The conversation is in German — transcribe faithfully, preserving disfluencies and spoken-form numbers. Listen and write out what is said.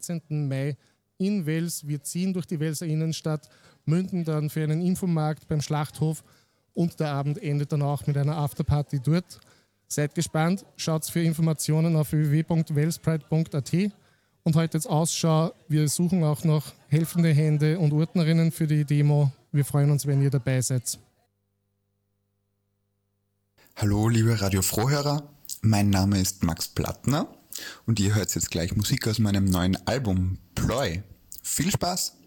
siebzehnten Mai in Wels. Wir ziehen durch die Welser Innenstadt, münden dann für einen Infomarkt beim Schlachthof und der Abend endet dann auch mit einer Afterparty dort. Seid gespannt, schaut für Informationen auf w w w punkt welspride punkt a t und heute jetzt Ausschau. Wir suchen auch noch helfende Hände und Ordnerinnen für die Demo. Wir freuen uns, wenn ihr dabei seid. Hallo liebe Radio-Frohhörer, mein Name ist Max Plattner und ihr hört jetzt gleich Musik aus meinem neuen Album Ploy. Viel Spaß!